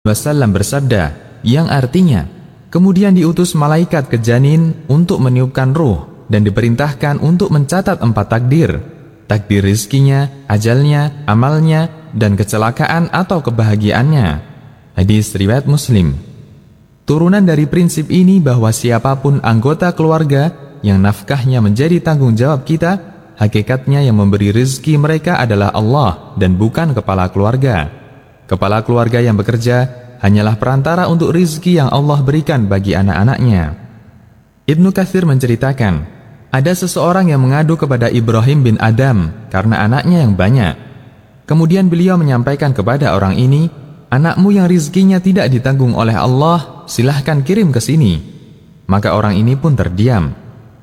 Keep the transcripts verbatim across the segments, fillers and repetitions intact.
wasallam bersabda, yang artinya, kemudian diutus malaikat ke janin untuk meniupkan ruh dan diperintahkan untuk mencatat empat takdir, takdir rizkinya, ajalnya, amalnya, dan kecelakaan atau kebahagiaannya. Hadis riwayat Muslim. Turunan dari prinsip ini bahwa siapapun anggota keluarga yang nafkahnya menjadi tanggung jawab kita, hakikatnya yang memberi rizki mereka adalah Allah dan bukan kepala keluarga. Kepala keluarga yang bekerja hanyalah perantara untuk rizki yang Allah berikan bagi anak-anaknya. Ibnu Katsir menceritakan, ada seseorang yang mengadu kepada Ibrahim bin Adam karena anaknya yang banyak. Kemudian beliau menyampaikan kepada orang ini, anakmu yang rizkinya tidak ditanggung oleh Allah, silahkan kirim ke sini. Maka orang ini pun terdiam.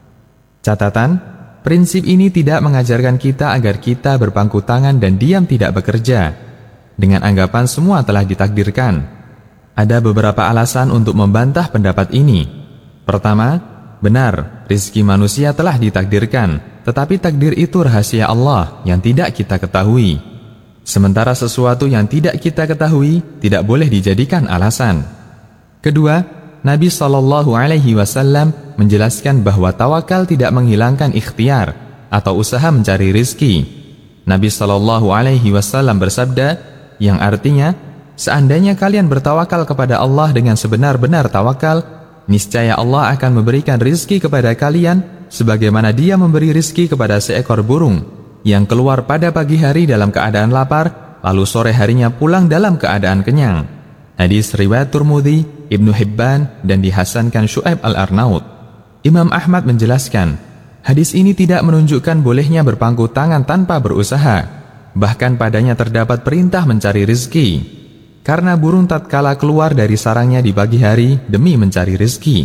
Catatan, prinsip ini tidak mengajarkan kita agar kita berpangku tangan dan diam tidak bekerja, dengan anggapan semua telah ditakdirkan. Ada beberapa alasan untuk membantah pendapat ini. Pertama, benar, rizki manusia telah ditakdirkan, tetapi takdir itu rahasia Allah yang tidak kita ketahui. Sementara sesuatu yang tidak kita ketahui tidak boleh dijadikan alasan. Kedua, Nabi shallallahu alaihi wasallam menjelaskan bahwa tawakal tidak menghilangkan ikhtiar atau usaha mencari rizki. Nabi shallallahu alaihi wasallam bersabda, yang artinya, seandainya kalian bertawakal kepada Allah dengan sebenar-benar tawakal, niscaya Allah akan memberikan rizki kepada kalian sebagaimana Dia memberi rizki kepada seekor burung yang keluar pada pagi hari dalam keadaan lapar, lalu sore harinya pulang dalam keadaan kenyang. Hadis riwayat Tirmidzi, Ibnu Hibban, dan dihasankan Syu'aib al-Arnaud. Imam Ahmad menjelaskan, hadis ini tidak menunjukkan bolehnya berpangku tangan tanpa berusaha. Bahkan padanya terdapat perintah mencari rizki, karena burung tatkala keluar dari sarangnya di pagi hari demi mencari rizki.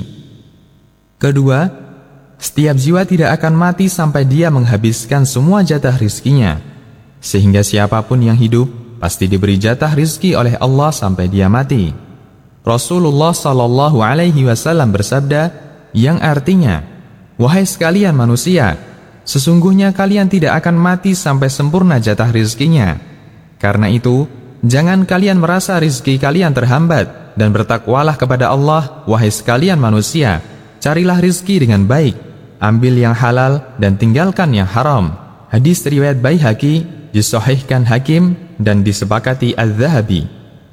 Kedua, setiap jiwa tidak akan mati sampai dia menghabiskan semua jatah rizkinya, sehingga siapapun yang hidup pasti diberi jatah rizki oleh Allah sampai dia mati. Rasulullah Shallallahu Alaihi Wasallam bersabda, yang artinya, wahai sekalian manusia, sesungguhnya kalian tidak akan mati sampai sempurna jatah rizkinya. Karena itu, jangan kalian merasa rizki kalian terhambat, dan bertakwalah kepada Allah, wahai sekalian manusia. Carilah rizki dengan baik, ambil yang halal dan tinggalkan yang haram. Hadis riwayat Baihaqi, disahihkan Hakim, dan disepakati Az-Zahabi.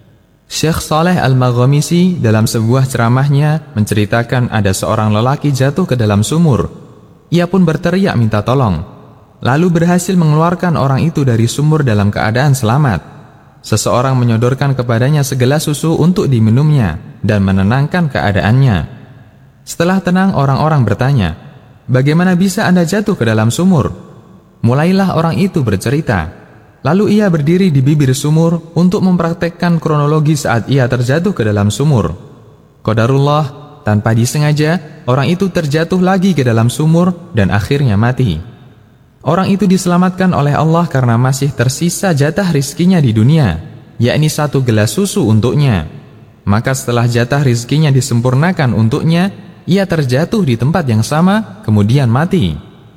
Syekh Saleh Al-Maghamisi dalam sebuah ceramahnya menceritakan ada seorang lelaki jatuh ke dalam sumur. Ia pun berteriak minta tolong, lalu berhasil mengeluarkan orang itu dari sumur dalam keadaan selamat. Seseorang menyodorkan kepadanya segelas susu untuk diminumnya dan menenangkan keadaannya. Setelah tenang, orang-orang bertanya, bagaimana bisa Anda jatuh ke dalam sumur? Mulailah orang itu bercerita. Lalu ia berdiri di bibir sumur untuk mempraktekkan kronologi saat ia terjatuh ke dalam sumur. Qadarullah, tanpa disengaja, orang itu terjatuh lagi ke dalam sumur dan akhirnya mati. Orang itu diselamatkan oleh Allah karena masih tersisa jatah rizkinya di dunia, yakni satu gelas susu untuknya. Maka setelah jatah rizkinya disempurnakan untuknya, ia terjatuh di tempat yang sama, kemudian mati.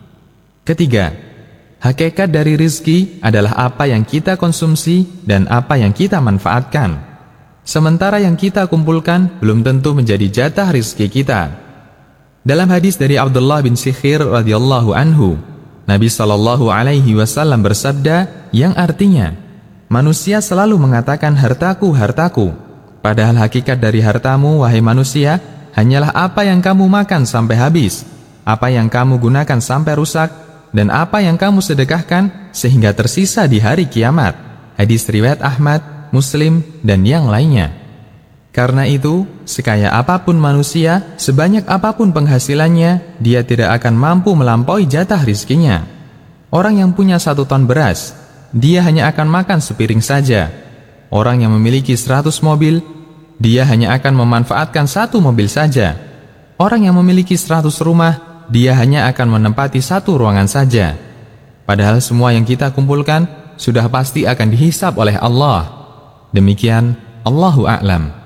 Ketiga, hakikat dari rizki adalah apa yang kita konsumsi dan apa yang kita manfaatkan. Sementara yang kita kumpulkan belum tentu menjadi jatah rizki kita. Dalam hadis dari Abdullah bin Sikhir radhiyallahu anhu, Nabi shallallahu alaihi wasallam bersabda, yang artinya, manusia selalu mengatakan hartaku, hartaku. Padahal hakikat dari hartamu, wahai manusia, hanyalah apa yang kamu makan sampai habis, apa yang kamu gunakan sampai rusak, dan apa yang kamu sedekahkan sehingga tersisa di hari kiamat. Hadis riwayat Ahmad, Muslim, dan yang lainnya. Karena itu, sekaya apapun manusia, sebanyak apapun penghasilannya, dia tidak akan mampu melampaui jatah rizkinya. Orang yang punya satu ton beras, dia hanya akan makan sepiring saja. Orang yang memiliki seratus mobil, dia hanya akan memanfaatkan satu mobil saja. Orang yang memiliki seratus rumah, dia hanya akan menempati satu ruangan saja. Padahal semua yang kita kumpulkan sudah pasti akan dihisab oleh Allah. Demikian, Allahu a'lam.